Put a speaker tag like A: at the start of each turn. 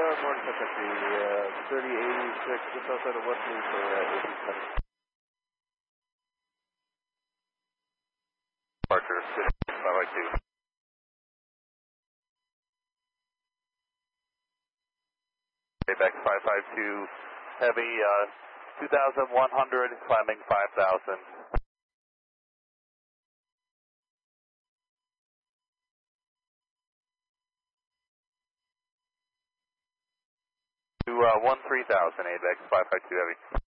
A: morning, Kentucky. 3086, just outside of West Loop for 18
B: Departure, 5 by 2. Back 552, heavy, 2,100, climbing 5,000. To 13,000, ABEX 552 heavy.